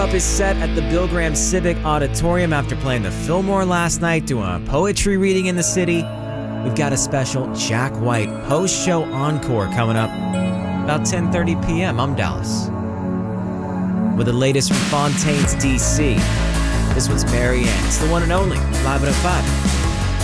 Up is set at the Bill Graham Civic Auditorium after playing the Fillmore last night, doing a poetry reading in the city. We've got a special Jack White post-show encore coming up about 10:30 p.m. I'm Dallas. With the latest from Fontaines, D.C., this was Mary Ann. It's the one and only Live at 5.